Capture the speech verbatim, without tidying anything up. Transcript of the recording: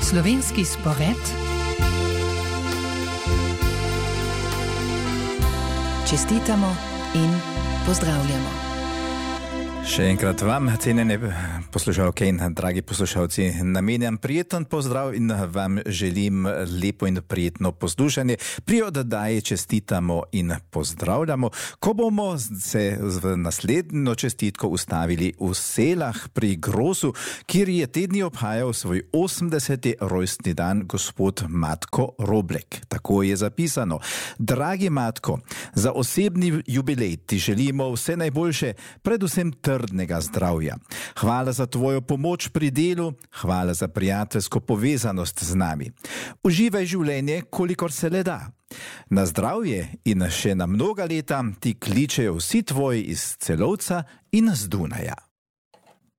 Slovenski spored. Čestitamo in pozdravljamo. Še enkrat vam, cenjene poslušalke in dragi poslušalci, namenjam prijeten pozdrav in vam želim lepo in prijetno poslušanje. Pri oddaji čestitamo in pozdravljamo, ko bomo se v naslednjo čestitko ustavili v Selah pri Grosu, kjer je te dni obhajal svoj osemdeseti rojstni dan gospod Matko Roblek. Tako je zapisano. Dragi Matko, za osebni jubilej ti želimo vse najboljše, predvsem trdnega zdravja. Hvala za tvojo pomoč pri delu, hvala za prijateljsko povezanost z nami. Uživaj življenje, kolikor se le da. Na zdravje in še na mnoga leta ti kličejo vsi tvoji iz Celovca in z Dunaja.